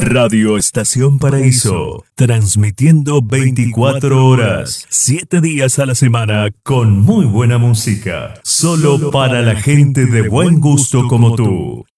Radio Estación Paraíso, transmitiendo 24 horas, 7 días a la semana, con muy buena música, solo para la gente de buen gusto como tú.